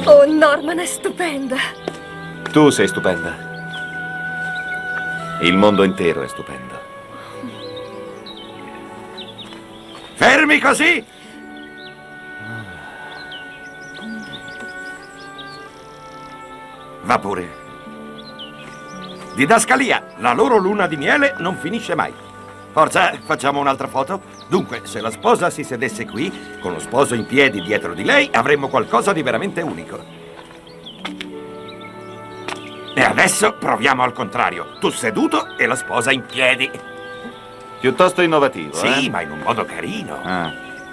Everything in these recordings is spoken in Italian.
Oh, Norman è stupenda. Tu sei stupenda. Il mondo intero è stupendo. Fermi così! Va pure. Didascalia, la loro luna di miele non finisce mai. Forza, facciamo un'altra foto? Dunque, se la sposa si sedesse qui, con lo sposo in piedi dietro di lei, avremmo qualcosa di veramente unico. E adesso proviamo al contrario. Tu seduto e la sposa in piedi. Piuttosto innovativo, Sì, ma in un modo carino. Ah.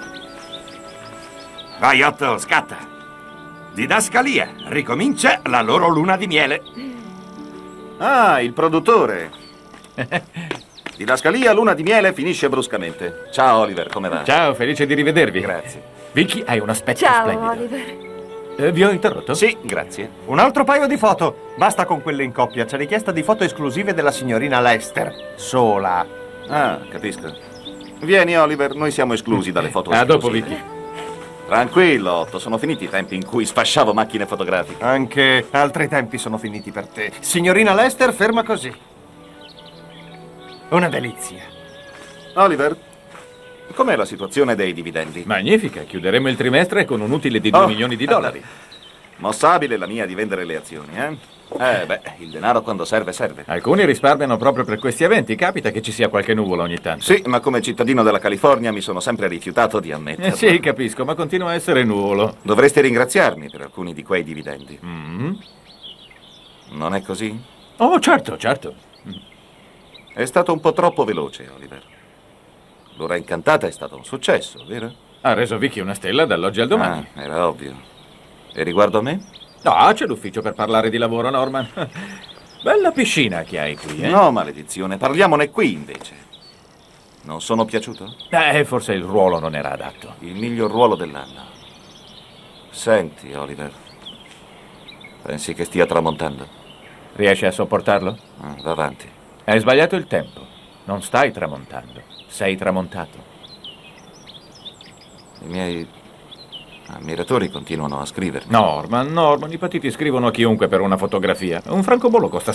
Vai, Otto, scatta. Didascalia, ricomincia la loro luna di miele. Ah, il produttore. Didascalia, luna di miele, finisce bruscamente. Ciao, Oliver, come va? Ciao, felice di rivedervi. Grazie. Vicky, hai un aspetto Ciao, splendido. Oliver. Vi ho interrotto? Sì, grazie. Un altro paio di foto. Basta con quelle in coppia. C'è richiesta di foto esclusive della signorina Lester. Sola. Ah, capisco. Vieni, Oliver, noi siamo esclusi dalle foto A dopo, esclusive. Vicky. Tranquillo, Otto, sono finiti i tempi in cui sfasciavo macchine fotografiche. Anche altri tempi sono finiti per te. Signorina Lester, ferma così. Una delizia. Oliver, com'è la situazione dei dividendi? Magnifica, chiuderemo il trimestre con un utile di 2 Oh. milioni di dollari. Mossa abile la mia di vendere le azioni, eh? Beh, il denaro quando serve, serve. Alcuni risparmiano proprio per questi eventi. Capita che ci sia qualche nuvola ogni tanto. Sì, ma come cittadino della California mi sono sempre rifiutato di ammetterlo. Sì, capisco, ma continua a essere nuvolo. Dovreste ringraziarmi per alcuni di quei dividendi. Mm. Non è così? Oh, certo, certo. È stato un po' troppo veloce, Oliver. L'ora incantata è stato un successo, vero? Ha reso Vicky una stella dall'oggi al domani. Ah, era ovvio. E riguardo a me? No, c'è l'ufficio per parlare di lavoro, Norman. Bella piscina che hai qui, eh? No, maledizione, parliamone qui invece. Non sono piaciuto? Forse il ruolo non era adatto. Il miglior ruolo dell'anno. Senti, Oliver. Pensi che stia tramontando? Riesci a sopportarlo? Va avanti. Hai sbagliato il tempo. Non stai tramontando. Sei tramontato. I miei ammiratori continuano a scrivermi. Norman, i patiti scrivono a chiunque per una fotografia. Un francobollo costa